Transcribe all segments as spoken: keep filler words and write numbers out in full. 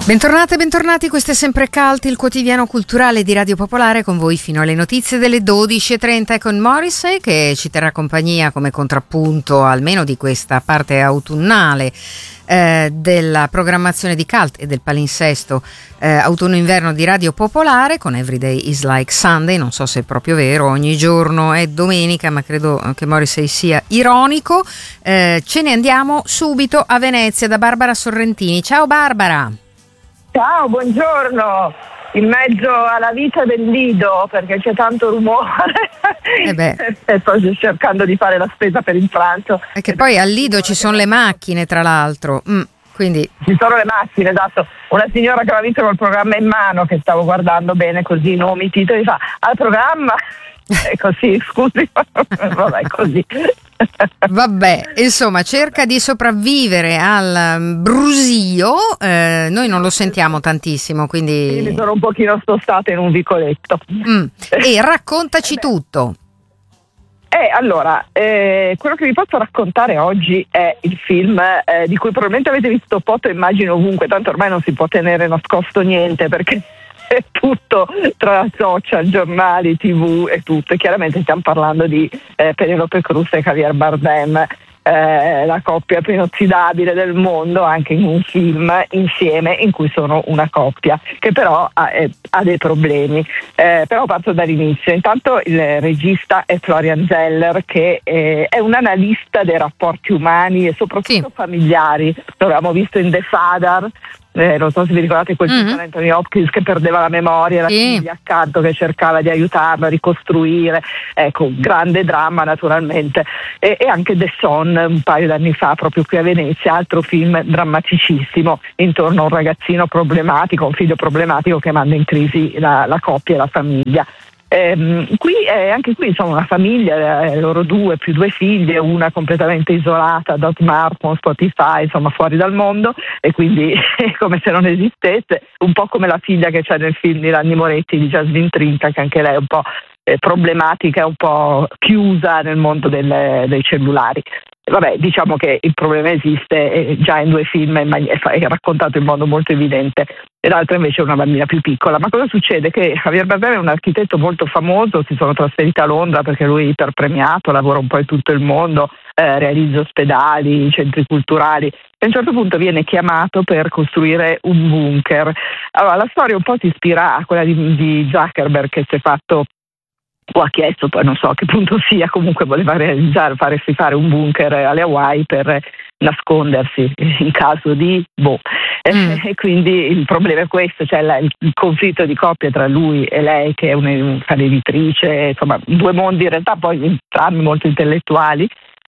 Bentornate, bentornati, questo è sempre Cult, il quotidiano culturale di Radio Popolare, con voi fino alle notizie delle dodici e trenta con Morrissey, che ci terrà compagnia come contrappunto almeno di questa parte autunnale eh, della programmazione di Cult e del palinsesto eh, autunno-inverno di Radio Popolare, con Everyday is like Sunday. Non so se è proprio vero, ogni giorno è domenica, ma credo che Morrissey sia ironico. Eh, ce ne andiamo subito a Venezia da Barbara Sorrentini. Ciao Barbara! Ciao, buongiorno, in mezzo alla vita del Lido perché c'è tanto rumore eh beh. e sto cercando di fare la spesa per il pranzo. E che poi al Lido ci sono le macchine, tra l'altro, mm, quindi... Ci sono le macchine, esatto. Una signora che aveva visto col programma in mano, che stavo guardando bene così, nomi, i titoli, fa al programma... E così, scusi, vabbè, così. Vabbè, insomma, cerca di sopravvivere al brusio, eh, noi non lo sentiamo tantissimo, quindi... Quindi sono un pochino spostata in un vicoletto. Mm. E raccontaci eh tutto. Eh, allora, eh, quello che vi posso raccontare oggi è il film eh, di cui probabilmente avete visto foto, immagino ovunque, tanto ormai non si può tenere nascosto niente perché... è tutto tra social, giornali, tv e tutto. E chiaramente stiamo parlando di eh, Penélope Cruz e Javier Bardem, eh, la coppia più inossidabile del mondo, anche in un film insieme in cui sono una coppia che però ha, eh, ha dei problemi. Eh, però parto dall'inizio. Intanto il regista è Florian Zeller, che eh, è un analista dei rapporti umani e soprattutto sì. familiari. Lo avevamo visto in The Father. Eh, non so se vi ricordate quel mm-hmm. film di Anthony Hopkins che perdeva la memoria, la sì. figlia accanto che cercava di aiutarlo a ricostruire, ecco, grande dramma naturalmente. E, e anche The Son un paio d'anni fa proprio qui a Venezia, altro film drammaticissimo intorno a un ragazzino problematico, un figlio problematico che manda in crisi la, la coppia e la famiglia. Eh, qui eh, anche qui insomma una famiglia, eh, loro due più due figlie, una completamente isolata da smartphone, Spotify, insomma fuori dal mondo, e quindi è come se non esistesse, un po' come la figlia che c'è nel film di Nanni Moretti di Jasmine Trinca, che anche lei è un po' eh, problematica, un po' chiusa nel mondo del, dei cellulari. Vabbè, diciamo che il problema esiste eh, già in due film, è, è raccontato in modo molto evidente, e l'altra invece è una bambina più piccola. Ma cosa succede? Che Javier Bardem è un architetto molto famoso, si sono trasferiti a Londra perché lui è iperpremiato, lavora un po' in tutto il mondo, eh, realizza ospedali, centri culturali, e a un certo punto viene chiamato per costruire un bunker. Allora, la storia un po' si ispira a quella di, di Zuckerberg, che si è fatto o ha chiesto, poi non so a che punto sia, comunque voleva realizzare, farsi fare un bunker alle Hawaii per nascondersi in caso di boh. Mm. E quindi il problema è questo, cioè la, il conflitto di coppia tra lui e lei, che è un'editrice, insomma due mondi in realtà poi entrambi molto intellettuali.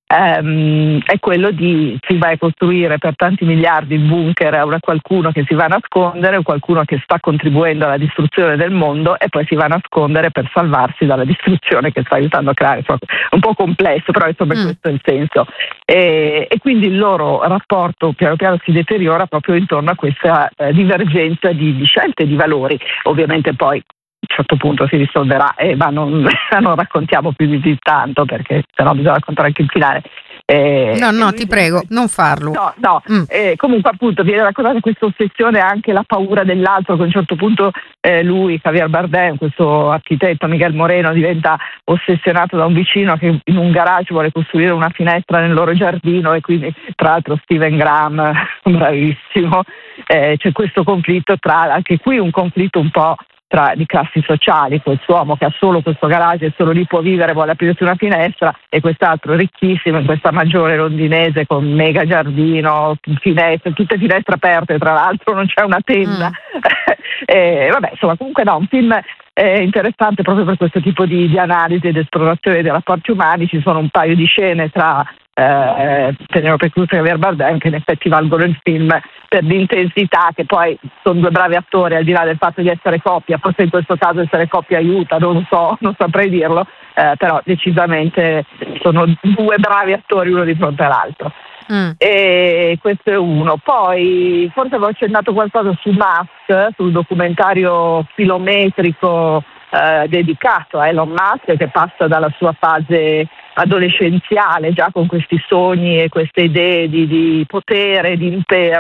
Um, è quello di si va a costruire per tanti miliardi il bunker a qualcuno che si va a nascondere, o qualcuno che sta contribuendo alla distruzione del mondo e poi si va a nascondere per salvarsi dalla distruzione che sta aiutando a creare. Insomma, un po' complesso, però insomma mm. questo è il senso, e, e quindi il loro rapporto piano piano si deteriora proprio intorno a questa eh, divergenza di, di scelte, di valori. Ovviamente poi a un certo punto si risolverà, eh, ma non, non raccontiamo più di tanto perché sennò bisogna raccontare anche il finale. Eh, no, no, ti prego, non farlo. No, no. Mm. Eh, comunque appunto viene raccontata questa ossessione, anche la paura dell'altro, che a un certo punto eh, lui, Javier Bardem, questo architetto Miguel Moreno, diventa ossessionato da un vicino che in un garage vuole costruire una finestra nel loro giardino, e quindi tra l'altro Steven Graham, bravissimo, eh, c'è questo conflitto tra, anche qui un conflitto un po' tra di classi sociali, questo uomo che ha solo questo garage e solo lì può vivere, vuole aprirsi una finestra, e quest'altro ricchissimo in questa maggiore londinese con mega giardino, finestre, tutte finestre aperte, tra l'altro non c'è una tenda. Mm. e, vabbè, insomma, comunque no, un film eh, interessante proprio per questo tipo di, di analisi ed esplorazione dei rapporti umani. Ci sono un paio di scene tra eh, Penélope Cruz e Javier Bardem che in effetti valgono il film per l'intensità, che poi sono due bravi attori, al di là del fatto di essere coppia, forse in questo caso essere coppia aiuta, non so, non saprei dirlo, eh, però decisamente sono due bravi attori uno di fronte all'altro. Mm. E questo è uno. Poi forse avevo accennato qualcosa su Musk, sul documentario filometrico eh, dedicato a Elon Musk, che passa dalla sua fase adolescenziale già con questi sogni e queste idee di, di potere, di impero,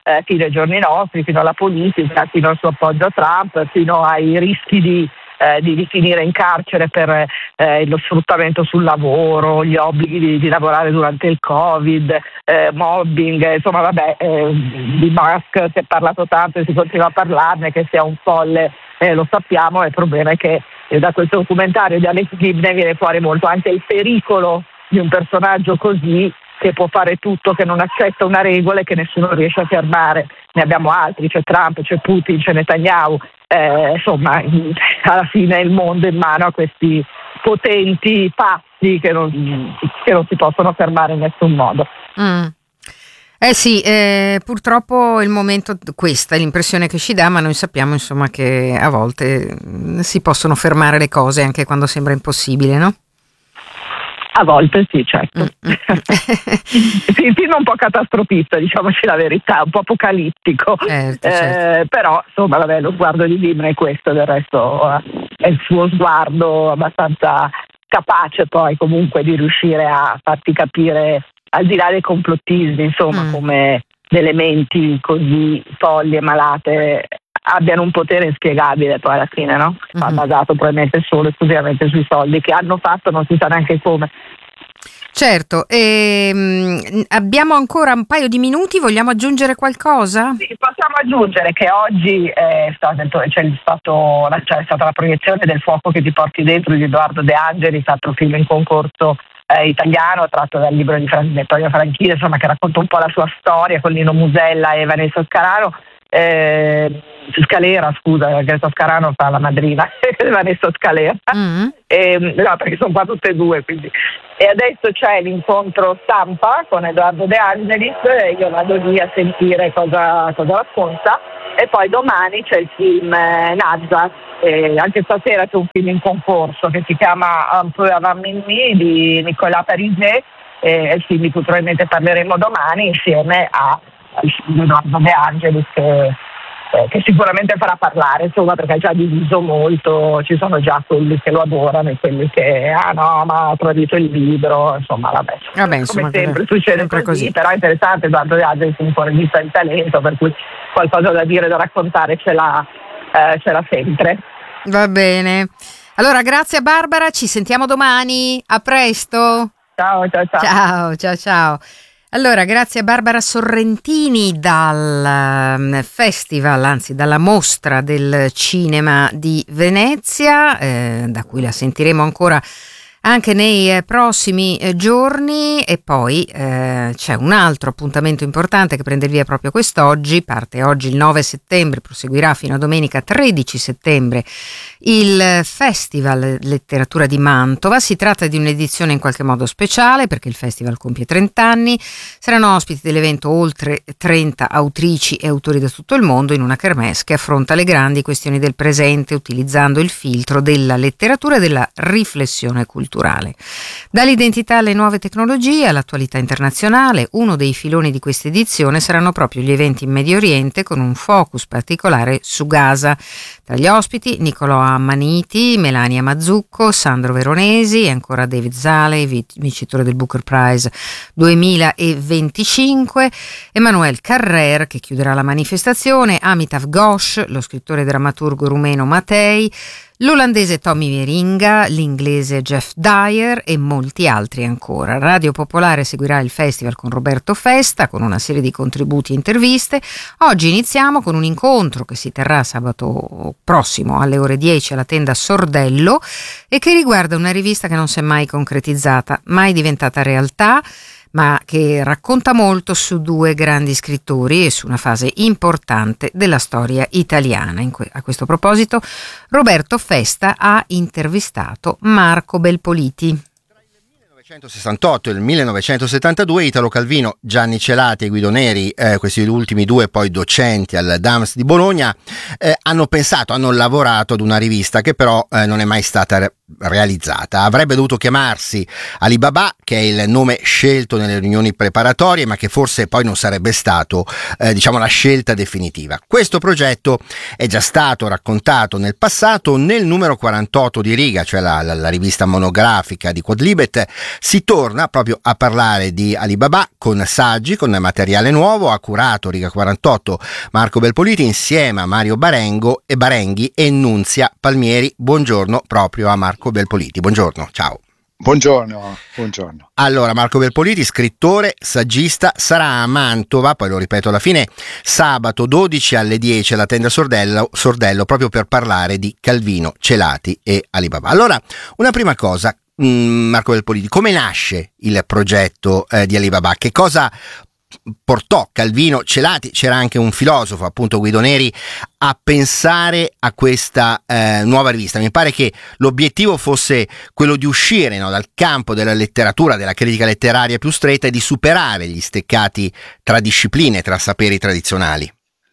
eh, fino ai giorni nostri, fino alla politica, fino al suo appoggio a Trump, fino ai rischi di Eh, di, di finire in carcere per eh, lo sfruttamento sul lavoro, gli obblighi di, di lavorare durante il Covid, eh, mobbing, insomma vabbè, eh, di Musk si è parlato tanto e si continua a parlarne, che sia un folle, eh, lo sappiamo. Il problema è che eh, da questo documentario di Alex Gibney viene fuori molto anche il pericolo di un personaggio così, che può fare tutto, che non accetta una regola e che nessuno riesce a fermare. Ne abbiamo altri, c'è Trump, c'è Putin, c'è Netanyahu, eh, insomma alla fine il mondo è in mano a questi potenti pazzi che non, che non si possono fermare in nessun modo. Mm. Eh sì, eh, purtroppo il momento, questa è l'impressione che ci dà, ma noi sappiamo insomma che a volte si possono fermare le cose anche quando sembra impossibile, no? A volte sì, certo. Sì, il film è un po' catastrofista, diciamoci la verità, un po' apocalittico, certo, eh, certo. però insomma vabbè, lo sguardo di Gibney è questo, del resto eh, è il suo sguardo abbastanza capace poi comunque di riuscire a farti capire, al di là dei complottismi, insomma, mm. come delle menti così folli e malate abbiano un potere inspiegabile poi alla fine, no? Mm-hmm. Basato probabilmente solo esclusivamente sui soldi che hanno fatto, non si sa neanche come. Certo, ehm, abbiamo ancora un paio di minuti, vogliamo aggiungere qualcosa? Sì, possiamo aggiungere che oggi è stato, c'è, stato, c'è stata la proiezione del Fuoco che ti porti dentro di Edoardo De Angelis, altro film in concorso eh, italiano, tratto dal libro di Fran- Vittorio Franchini, insomma, che racconta un po' la sua storia con Lino Musella e Vanessa Scarano. Eh, Scalera, scusa, Vanessa Scarano fa la madrina Vanessa Scalera, mm-hmm. eh, no, perché sono qua tutte e due, quindi. E adesso c'è l'incontro stampa con Edoardo De Angelis, io vado lì a sentire cosa, cosa racconta, e poi domani c'è il film eh, Nazza, eh, anche stasera c'è un film in concorso che si chiama Un peu avant minuit di Nicolas Pariset, eh, è il film di cui probabilmente parleremo domani insieme a Edoardo De Angelis, che, eh, che sicuramente farà parlare, insomma, perché ha già diviso molto, ci sono già quelli che lo adorano e quelli che ah no ma ha tradito il libro, insomma vabbè, vabbè insomma, come sempre succede sempre così, così, però è interessante. Edoardo De Angelis è un po' regista di talento, per cui qualcosa da dire, da raccontare ce l'ha, eh, ce l'ha sempre. Va bene, allora grazie a Barbara, ci sentiamo domani, a presto. Ciao ciao ciao. Ciao ciao ciao. Allora, grazie a Barbara Sorrentini dal um, festival, anzi dalla mostra del cinema di Venezia, eh, da cui la sentiremo ancora anche nei eh, prossimi eh, giorni. E poi eh, c'è un altro appuntamento importante che prende il via proprio quest'oggi, parte oggi il nove settembre, proseguirà fino a domenica tredici settembre il Festival Letteratura di Mantova. Si tratta di un'edizione in qualche modo speciale perché il festival compie trenta anni, saranno ospiti dell'evento oltre trenta autrici e autori da tutto il mondo in una kermesse che affronta le grandi questioni del presente utilizzando il filtro della letteratura e della riflessione culturale. Dall'identità alle nuove tecnologie all'attualità internazionale, uno dei filoni di questa edizione saranno proprio gli eventi in Medio Oriente con un focus particolare su Gaza. Tra gli ospiti Nicolò Ammaniti, Melania Mazzucco, Sandro Veronesi e ancora David Zale, vincitore del Booker Prize duemilaventicinque, Emmanuel Carrer che chiuderà la manifestazione, Amitav Ghosh, lo scrittore e drammaturgo rumeno Matei, l'olandese Tommy Wieringa, l'inglese Jeff Dyer e molti altri ancora. Radio Popolare seguirà il festival con Roberto Festa, con una serie di contributi e interviste. Oggi iniziamo con un incontro che si terrà sabato prossimo alle ore dieci alla tenda Sordello e che riguarda una rivista che non si è mai concretizzata, mai diventata realtà, ma che racconta molto su due grandi scrittori e su una fase importante della storia italiana. In que- a questo proposito, Roberto Festa ha intervistato Marco Belpoliti. Tra il millenovecentosessantotto e il millenovecentosettantadue Italo Calvino, Gianni Celati e Guido Neri, eh, questi ultimi due poi docenti al D A M S di Bologna, eh, hanno pensato, hanno lavorato ad una rivista che però eh, non è mai stata realizzata. Avrebbe dovuto chiamarsi Alibaba, che è il nome scelto nelle riunioni preparatorie, ma che forse poi non sarebbe stato eh, diciamo la scelta definitiva. Questo progetto è già stato raccontato nel passato nel numero quarantotto di Riga, cioè la, la, la rivista monografica di Quadlibet. Si torna proprio a parlare di Alibaba con saggi, con materiale nuovo. Ha curato Riga quarantotto Marco Belpoliti insieme a Mario Barengo e Barenghi e Nunzia Palmieri. Buongiorno proprio a Marco Belpoliti. Buongiorno, ciao. Buongiorno, buongiorno. Allora, Marco Belpoliti, scrittore, saggista, sarà a Mantova, poi lo ripeto alla fine, sabato dodici alle dieci alla tenda Sordello, Sordello proprio per parlare di Calvino, Celati e Alibaba. Allora, una prima cosa, mh, Marco Belpoliti, come nasce il progetto eh, di Alibaba? Che cosa portò Calvino, Celati, c'era anche un filosofo, appunto Guido Neri, a pensare a questa eh, nuova rivista? Mi pare che l'obiettivo fosse quello di uscire, no, dal campo della letteratura, della critica letteraria più stretta, e di superare gli steccati tra discipline, tra saperi tradizionali.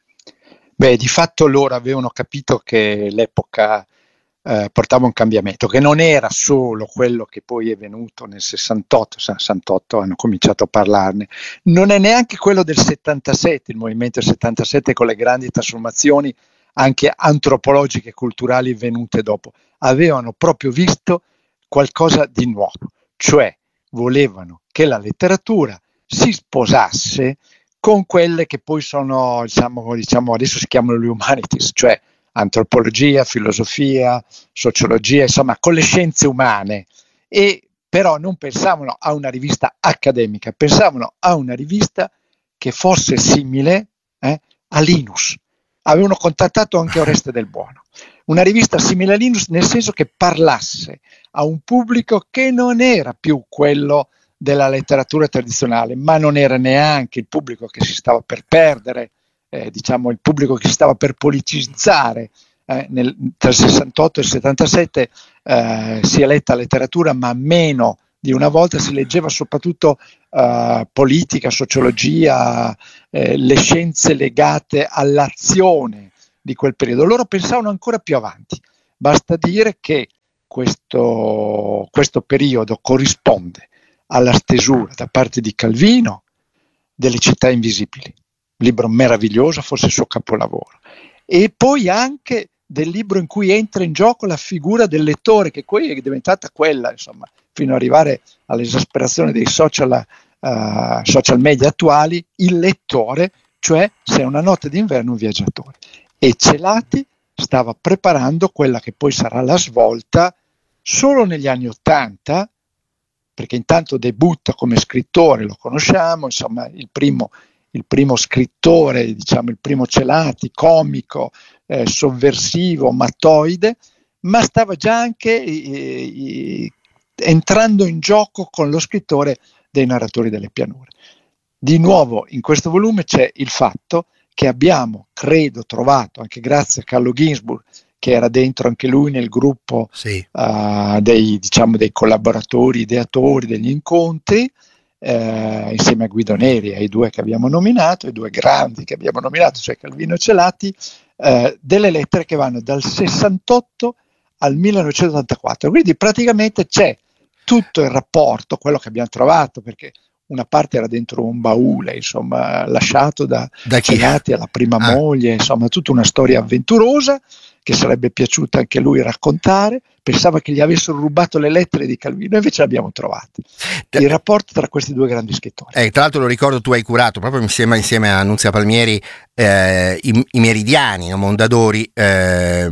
Beh, di fatto loro avevano capito che l'epoca eh, portava un cambiamento, che non era solo quello che poi è venuto nel sessantotto, sessantotto hanno cominciato a parlarne, non è neanche quello del settantasette, il movimento del settantasette con le grandi trasformazioni anche antropologiche e culturali venute dopo. Avevano proprio visto qualcosa di nuovo, cioè volevano che la letteratura si sposasse con quelle che poi sono, diciamo, diciamo adesso si chiamano le humanities, cioè antropologia, filosofia, sociologia, insomma con le scienze umane, e però non pensavano a una rivista accademica, pensavano a una rivista che fosse simile eh, a Linus. Avevano contattato anche Oreste Del Buono, una rivista simile a Linus nel senso che parlasse a un pubblico che non era più quello della letteratura tradizionale, ma non era neanche il pubblico che si stava per perdere, eh, diciamo il pubblico che si stava per politicizzare. Eh, nel, tra il sessantotto e il settantasette eh, si è letta letteratura, ma meno di una volta. Si leggeva soprattutto eh, politica, sociologia, eh, le scienze legate all'azione di quel periodo. Loro pensavano ancora più avanti. Basta dire che questo, questo periodo corrisponde alla stesura da parte di Calvino delle Città Invisibili, libro meraviglioso, forse il suo capolavoro, e poi anche del libro in cui entra in gioco la figura del lettore, che poi è diventata quella, insomma, fino ad arrivare all'esasperazione dei social, uh, social media attuali, il lettore, cioè se è una notte d'inverno un viaggiatore. E Celati stava preparando quella che poi sarà la svolta solo negli anni Ottanta, perché intanto debutta come scrittore, lo conosciamo, insomma il primo, il primo scrittore, diciamo il primo Celati, comico, eh, sovversivo, mattoide, ma stava già anche eh, eh, entrando in gioco con lo scrittore dei Narratori delle Pianure. Di nuovo in questo volume c'è il fatto che abbiamo, credo, trovato, anche grazie a Carlo Ginzburg, che era dentro anche lui nel gruppo sì. uh, dei, diciamo, dei collaboratori, ideatori degli incontri, eh, insieme a Guido Neri, ai due che abbiamo nominato, ai due grandi che abbiamo nominato, cioè Calvino e Celati, eh, delle lettere che vanno dal sessantotto al millenovecentottantaquattro. Quindi praticamente c'è tutto il rapporto, quello che abbiamo trovato, perché una parte era dentro un baule, insomma, lasciato da, da Celati alla prima ah. moglie, insomma, tutta una storia avventurosa che sarebbe piaciuta anche lui raccontare. Pensava che gli avessero rubato le lettere di Calvino, invece le abbiamo trovate. Il rapporto tra questi due grandi scrittori. Eh, tra l'altro lo ricordo, tu hai curato proprio insieme, insieme a Nunzia Palmieri eh, i, i Meridiani, no? Mondadori, eh,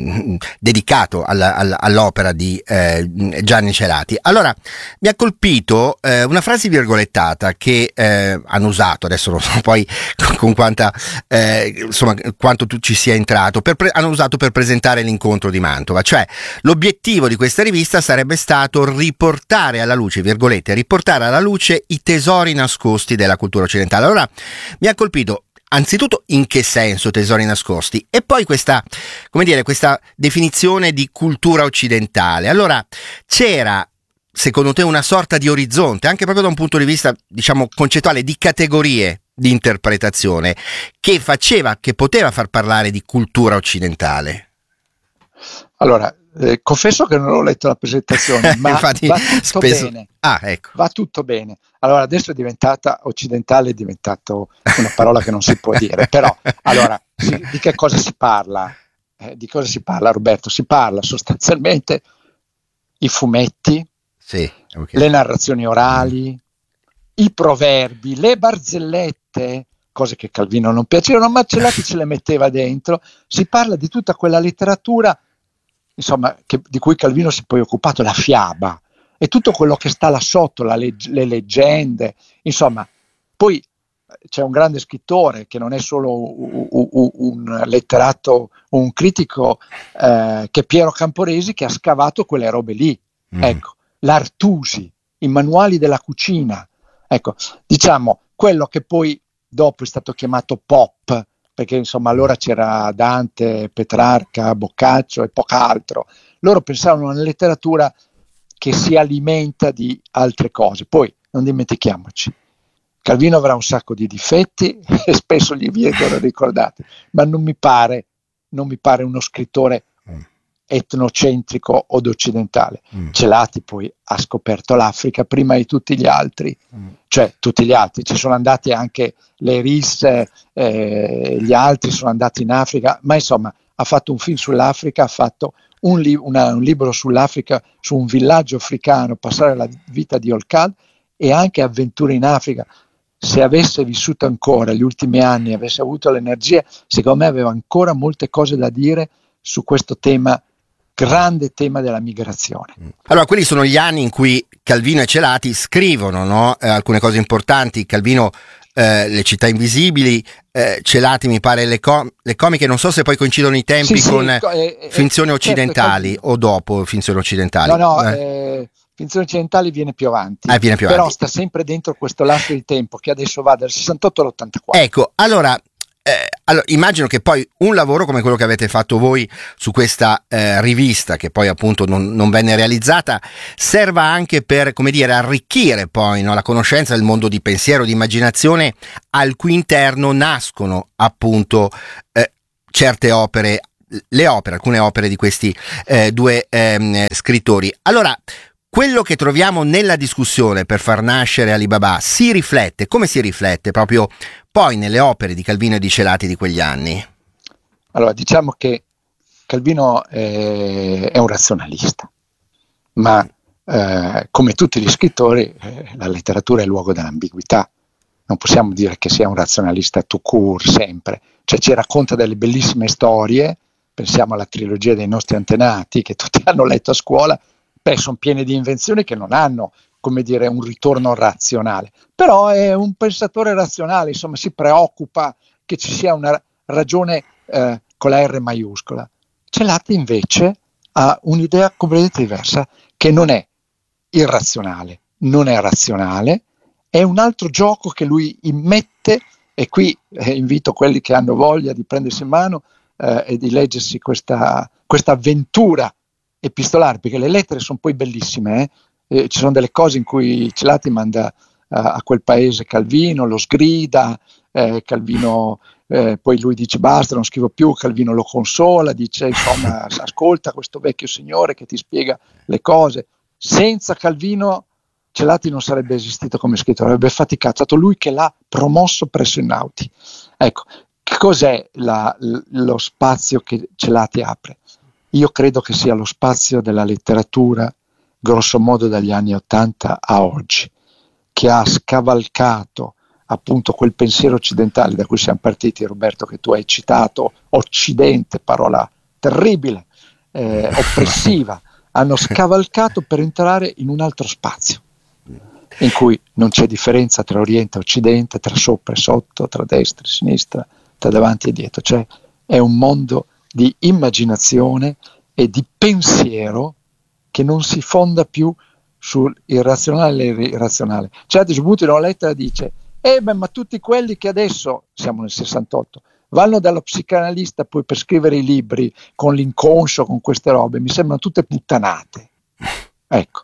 dedicato alla, alla, all'opera di eh, Gianni Celati. Allora, mi ha colpito eh, una frase virgolettata che eh, hanno usato, adesso non so poi con, con quanta, eh, insomma, quanto tu ci sia entrato, per pre- hanno usato per presentare l'incontro di Mantova, cioè l'obiettivo di questa rivista sarebbe stato riportare alla luce, virgolette, riportare alla luce i tesori nascosti della cultura occidentale. Allora mi ha colpito anzitutto in che senso tesori nascosti, e poi questa, come dire, questa definizione di cultura occidentale. Allora c'era, secondo te, una sorta di orizzonte, anche proprio da un punto di vista, diciamo, concettuale, di categorie di interpretazione, che faceva, che poteva far parlare di cultura occidentale? Allora, Eh, confesso che non ho letto la presentazione, ma Infatti, va tutto spesso... bene. Ah, ecco. Va tutto bene. Allora, adesso è diventata occidentale, è diventato una parola che non si può dire. Però, allora, si, di che cosa si parla? Eh, di cosa si parla, Roberto? Si parla sostanzialmente i fumetti, sì, okay. le narrazioni orali, mm. i proverbi, le barzellette, cose che Calvino non piacevano, ma Celati ce le metteva dentro. Si parla di tutta quella letteratura, insomma, che, di cui Calvino si è poi occupato, la fiaba, e tutto quello che sta là sotto, la leg- le leggende, insomma. Poi c'è un grande scrittore che non è solo un, un, un letterato, un critico, eh, che è Piero Camporesi, che ha scavato quelle robe lì. Mm. Ecco, l'Artusi, i manuali della cucina, ecco, diciamo, quello che poi dopo è stato chiamato pop, perché insomma allora c'era Dante, Petrarca, Boccaccio e poco altro. Loro pensavano a una letteratura che si alimenta di altre cose. Poi non dimentichiamoci, Calvino avrà un sacco di difetti e spesso gli vengono ricordati, ma non mi pare, non mi pare uno scrittore etnocentrico od occidentale. Mm. Celati poi ha scoperto l'Africa prima di tutti gli altri, mm. cioè tutti gli altri, ci sono andati anche le Risse, eh, gli altri sono andati in Africa, ma insomma ha fatto un film sull'Africa, ha fatto un, li- una, un libro sull'Africa, su un villaggio africano, passare la vita di Olcad, e anche avventure in Africa. Se avesse vissuto ancora gli ultimi anni, avesse avuto l'energia, secondo me aveva ancora molte cose da dire su questo tema, grande tema della migrazione. Allora, quelli sono gli anni in cui Calvino e Celati scrivono, no? eh, alcune cose importanti. Calvino eh, Le città invisibili, eh, Celati mi pare le, com- le comiche, non so se poi coincidono i tempi sì, con sì, eh, Finzioni eh, occidentali, certo, o dopo Finzioni occidentali. No, no, eh. Eh, Finzioni occidentali viene più avanti, ah, viene più però avanti. Sta sempre dentro questo lasso di tempo che adesso va dal sessantotto all'ottantaquattro. Ecco, allora... Eh, allora, immagino che poi un lavoro come quello che avete fatto voi su questa eh, rivista, che poi appunto non, non venne realizzata, serva anche per, come dire, arricchire poi, no, la conoscenza del mondo di pensiero, di immaginazione, al cui interno nascono appunto eh, certe opere, le opere, alcune opere di questi eh, due ehm, scrittori. Allora, quello che troviamo nella discussione per far nascere Alibaba si riflette, come si riflette proprio poi nelle opere di Calvino e di Celati di quegli anni? Allora, diciamo che Calvino è, è un razionalista, ma eh, come tutti gli scrittori eh, la letteratura è il luogo dell'ambiguità. Non possiamo dire che sia un razionalista tout court sempre, cioè ci racconta delle bellissime storie, pensiamo alla trilogia dei nostri antenati che tutti hanno letto a scuola. Beh, sono piene di invenzioni che non hanno, come dire, un ritorno razionale, però è un pensatore razionale, insomma si preoccupa che ci sia una ragione eh, con la R maiuscola. Celati invece ha un'idea completamente diversa, che non è irrazionale, non è razionale, è un altro gioco che lui immette, e qui eh, invito quelli che hanno voglia di prendersi in mano eh, e di leggersi questa, questa avventura epistolare, perché le lettere sono poi bellissime, eh? Eh, ci sono delle cose in cui Celati manda uh, a quel paese Calvino, lo sgrida, eh, Calvino eh, poi lui dice basta, non scrivo più, Calvino lo consola, dice insomma ascolta questo vecchio signore che ti spiega le cose. Senza Calvino Celati non sarebbe esistito come scrittore, avrebbe faticato, è stato lui che l'ha promosso presso i Nauti. Ecco, che cos'è la, lo spazio che Celati apre? Io credo che sia lo spazio della letteratura, grosso modo dagli anni Ottanta a oggi, che ha scavalcato appunto quel pensiero occidentale da cui siamo partiti, Roberto, che tu hai citato, Occidente, parola terribile, eh, oppressiva, hanno scavalcato per entrare in un altro spazio, in cui non c'è differenza tra Oriente e Occidente, tra sopra e sotto, tra destra e sinistra, tra davanti e dietro, cioè è un mondo di immaginazione e di pensiero che non si fonda più sul irrazionale e irrazionale. Certi Sbuti in una lettera dice eh beh, ma tutti quelli che adesso, siamo nel sessantotto, vanno dallo psicanalista poi per scrivere i libri con l'inconscio, con queste robe, mi sembrano tutte puttanate. Ecco,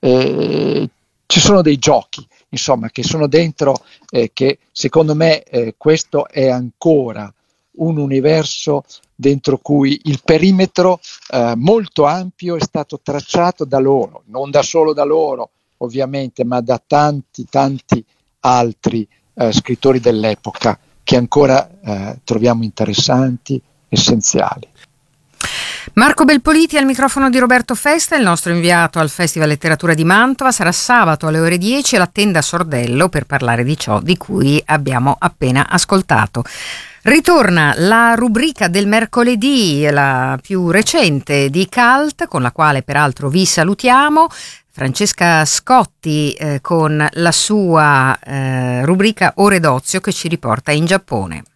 eh, ci sono dei giochi, insomma, che sono dentro, eh, che secondo me eh, questo è ancora un universo dentro cui il perimetro eh, molto ampio è stato tracciato da loro, non da solo da loro ovviamente, ma da tanti tanti altri eh, scrittori dell'epoca che ancora eh, troviamo interessanti, essenziali. Marco Belpoliti al microfono di Roberto Festa, il nostro inviato al Festival Letteratura di Mantova. Sarà sabato alle ore dieci alla Tenda Sordello per parlare di ciò di cui abbiamo appena ascoltato. Ritorna la rubrica del mercoledì, la più recente di Cult, con la quale peraltro vi salutiamo. Francesca Scotti eh, con la sua eh, rubrica Ore d'Ozio che ci riporta in Giappone.